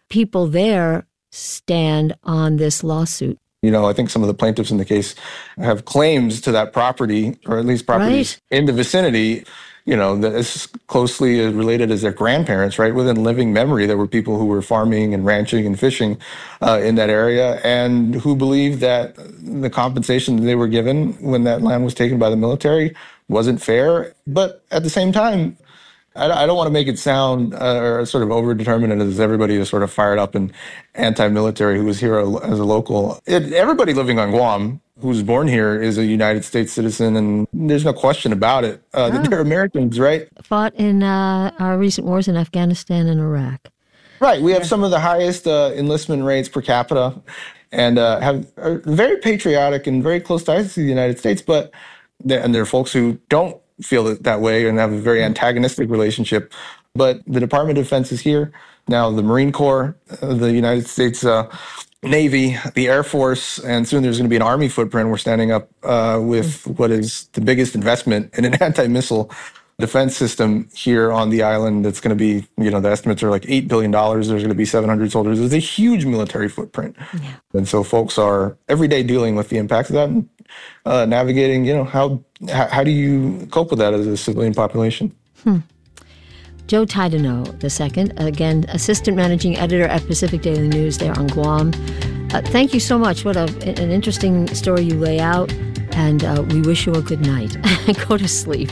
people there stand on this lawsuit? I think some of the plaintiffs in the case have claims to that property, or at least properties in the vicinity, that is closely related as their grandparents, right? Within living memory, there were people who were farming and ranching and fishing in that area, and who believed that the compensation that they were given when that land was taken by the military wasn't fair. But at the same time, I don't want to make it sound or sort of over-determinate as everybody is sort of fired up and anti-military who was here as a local. Everybody living on Guam who's born here is a United States citizen, and there's no question about it. That they're Americans, right? Fought in our recent wars in Afghanistan and Iraq. Right. We have some of the highest enlistment rates per capita, and are very patriotic and very close ties to the United States. But there are folks who don't feel it that way and have a very antagonistic relationship. But the Department of Defense is here. Now the Marine Corps, the United States Navy, the Air Force, and soon there's going to be an Army footprint. We're standing up with what is the biggest investment in an anti-missile defense system here on the island. That's going to be, the estimates are like $8 billion. There's going to be 700 soldiers. There's a huge military footprint. Yeah. And so folks are every day dealing with the impacts of that and navigating, how do you cope with that as a civilian population? Joe Taidaneau II, again, Assistant Managing Editor at Pacific Daily News there on Guam. Thank you so much. What an interesting story you lay out, and we wish you a good night. Go to sleep.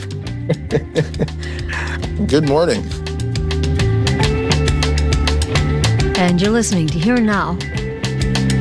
Good morning. And you're listening to Here and Now